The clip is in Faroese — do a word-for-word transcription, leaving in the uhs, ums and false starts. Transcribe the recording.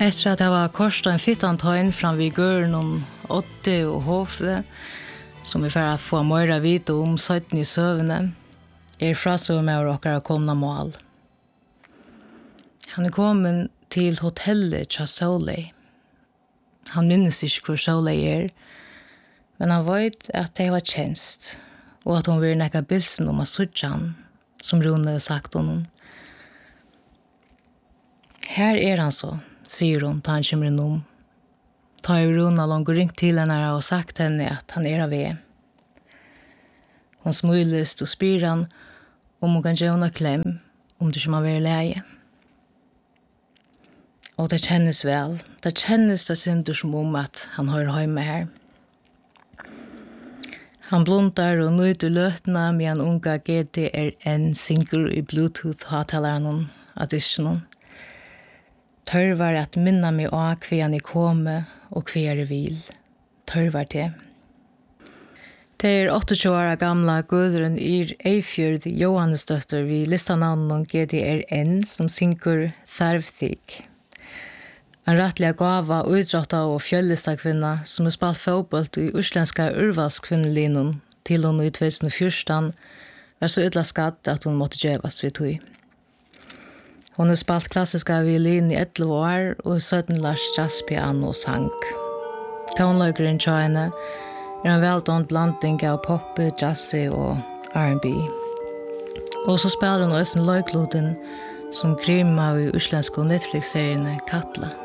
Efter att jag var korsat en fittan tøyn fram vid Gøren om Otte og Hofe, som vi får få mer vite om søtten i søvne, er frasøv med å råkere komna mål. Han er kommet til hotellet til Soleil. Han minnes ikke hvor Soleil er, men han vet at det var tjenest, og at hun vil nekka bilsen om å sutte han, som Rune har sagt honom. Her er han så, sier hun, da han kommer innom. Ta i Rune langt ringt til henne og sagt henne at han er av ved. Hun smilest og spyr han om hun kan gjøre henne klem, om det ikke må være leie. Og det kjennes vel. Det kjennes det synder som om at han hører hjemme her. Han blundar og nøyder løtene med en unga G D R N synger i Bluetooth-hatelaren at ikke noen. Tør var at minna meg av hva han er kommet og hva er vil. Tør var det. Det er tjueåtte år gamla Gudrun Ir Eifjord Johannesdøtter vi listanavnen G D R N som synger Tharvthik. En rettelig gava utrotta og fjøllestakvinna som har spalt fotboll i uslenska urvalskvinnelinjen til hun i tjuetusen og fjorton var så ydla skatt at hun måtte gjøvas vid tog. Hun har spalt klassiska violin i elleve år og i sytten lars jazz, piano og sang. Tonløkeren til henne er en veldånd blanding av pop, jazzy og R and B. Og så spiller hun også løykloden som grima i uslenske Netflix-seriene Katla.